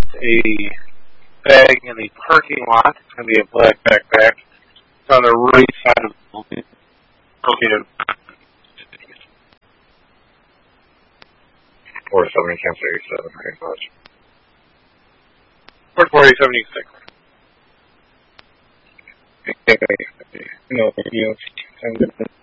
a bag in the parking lot. It's going to be a black backpack. It's on the right side of the building. Located 470 Kansas 87. Very much. 44076. No, you